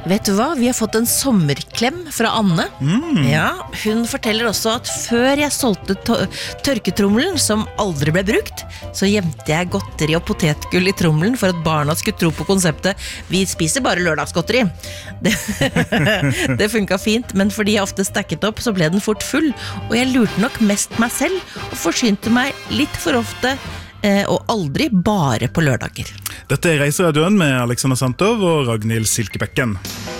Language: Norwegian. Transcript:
Vet du hva? Vi har fått en sommerklem fra Anne. Ja, hun forteller også at før jeg solgte tørketrommelen, som aldri ble brukt, så gjemte jeg godteri og potetgull i trommelen for at barna skulle tro på konseptet «Vi spiser bare lørdagsgodteri». Det funket fint, men fordi jeg ofte stakket opp, så ble den fort full, og jeg lurte nok mest meg selv og forsynte meg litt for ofte og aldri bare på lørdager. Dette Reiseradioen med Alexander Santov og Ragnhild Silkebekken.